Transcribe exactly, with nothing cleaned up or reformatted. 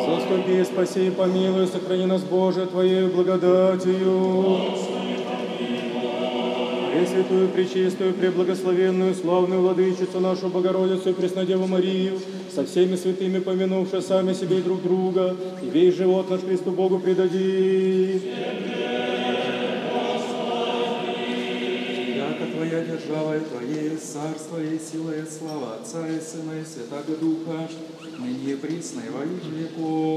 Заступи, спаси, помилуй, сохрани нас, Боже, Твоею благодатью. Пресвятую, пречистую, преблагословенную, славную Владычицу нашу Богородицу и Преснодеву Марию, со всеми святыми помянувши сами себе и друг друга, и весь живот наш Христу Богу предади. Яко Твоя держава и Твое царство и сила и слава Отца и Сына и Святаго Духа, ныне и присно и во веки веков.